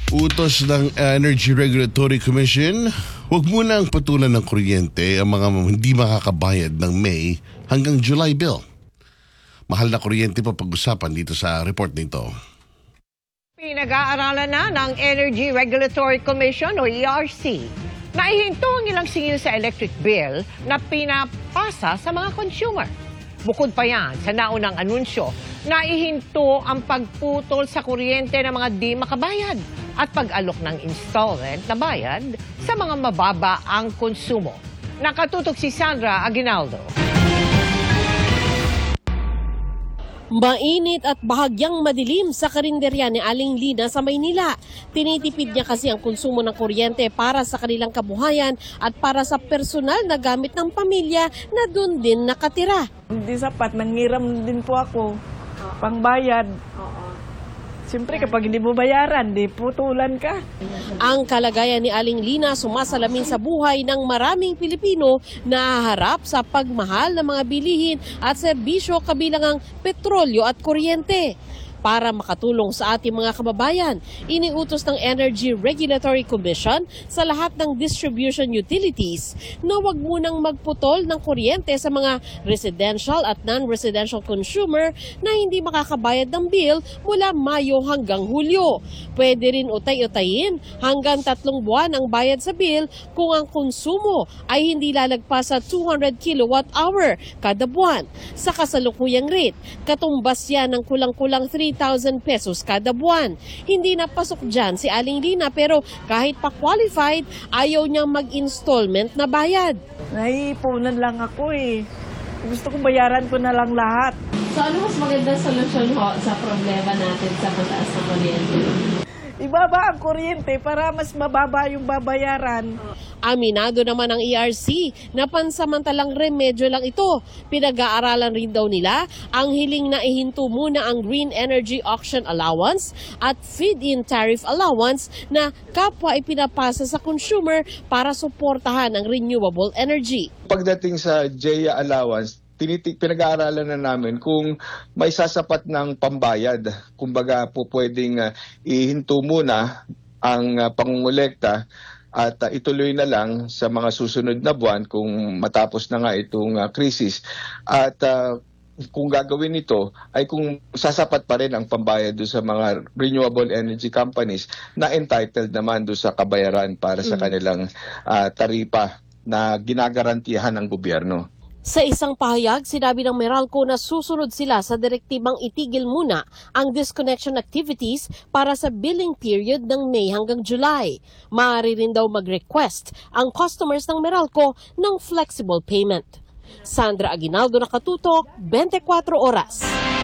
Utos ng Energy Regulatory Commission, huwag munang patulan ng kuryente ang mga hindi makakabayad ng May hanggang July bill. Mahal na kuryente pa pag-usapan dito sa report nito. Pinag-aaralan na ng Energy Regulatory Commission o ERC na ihinto ang ilang singil sa electric bill na pinapasa sa mga consumer. Bukod pa yan sa naunang anunsyo na ihinto ang pagputol sa kuryente ng mga di makabayad at pag-alok ng installment na bayad sa mga mababa ang konsumo. Nakatutok si Sandra Aguinaldo. Mainit at bahagyang madilim sa karinderya ni Aling Lina sa Maynila. Tinitipid niya kasi ang konsumo ng kuryente para sa kanilang kabuhayan at para sa personal na gamit ng pamilya na doon din nakatira. Hindi sapat, mangiram din po ako. Pangbayad. Siyempre kapag hindi mo bayaran, di putulan ka. Ang kalagayan ni Aling Lina sumasalamin sa buhay ng maraming Pilipino na haharap sa pagmahal ng mga bilihin at serbisyo kabilang ang petrolyo at kuryente. Para makatulong sa ating mga kababayan, iniutos ng Energy Regulatory Commission sa lahat ng distribution utilities na huwag munang magputol ng kuryente sa mga residential at non-residential consumer na hindi makakabayad ng bill mula Mayo hanggang Hulyo. Pwede rin utay-utayin hanggang 3 buwan ang bayad sa bill kung ang konsumo ay hindi lalagpas sa 200 kilowatt-hour kada buwan. Sa kasalukuyang rate, katumbas yan ng kulang-kulang 3,000 pesos kada buwan. Hindi napasok dyan si Aling Lina pero kahit pa qualified, ayaw niyang mag-installment na bayad. Naiipunan lang ako eh. Gusto kong bayaran ko na lang lahat. So ano mas magandang solusyon ho sa problema natin sa mataas na kuryente? Ibaba ang kuryente para mas mababa yung babayaran. Aminado naman ang ERC na pansamantalang remedyo lang ito. Pinag-aaralan rin daw nila ang hiling na ihinto muna ang Green Energy Auction Allowance at Feed-in Tariff Allowance na kapwa ipinapasa sa consumer para suportahan ang renewable energy. Pagdating sa JEA allowance, pinag-aaralan na namin kung may sasapat ng pambayad. Kumbaga po pwedeng ihinto muna ang pangungulekta at ituloy na lang sa mga susunod na buwan kung matapos na nga itong krisis. At kung gagawin ito ay kung sasapat pa rin ang pambayad doon sa mga renewable energy companies na entitled naman doon sa kabayaran para sa kanilang taripa na ginagarantiyahan ng gobyerno. Sa isang pahayag, sinabi ng Meralco na susunod sila sa direktibang itigil muna ang disconnection activities para sa billing period ng May hanggang July. Maaari rin daw mag-request ang customers ng Meralco ng flexible payment. Sandra Aguinaldo, Nakatutok, 24 Oras.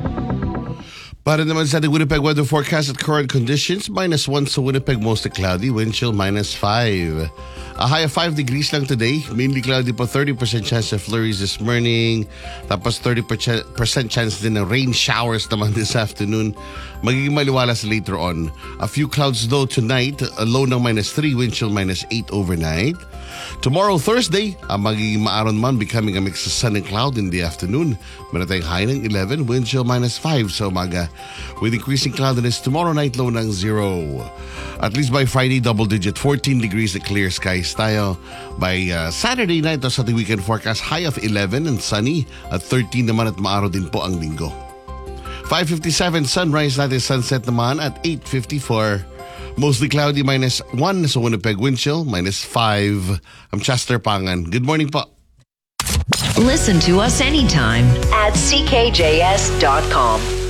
Para naman sa Winnipeg weather forecast at current conditions, -1 sa Winnipeg, mostly cloudy, wind chill -5. A high of 5 degrees lang today, mainly cloudy pa, 30% chance of flurries this morning. Tapos 30% chance din ng rain showers naman this afternoon. Magiging maliwalas later on. A few clouds though tonight, a low ng -3, wind chill -8 overnight. Tomorrow, Thursday, magiging maaron man, becoming a mix of sun and cloud in the afternoon. Meron tayong high ng 11, wind chill -5 sa umaga. With increasing cloudiness, tomorrow night low ng 0. At least by Friday, double-digit, 14 degrees at clear skies tayo. By Saturday night, sa ating weekend forecast, high of 11 and sunny. At 13 naman at maaraw din po ang linggo. 5:57, sunrise natin, sunset naman at 8:54. Mostly cloudy, -1 sa Winnipeg, wind chill -5. I'm Chester Pangan. Good morning po. Listen to us anytime at ckjs.com.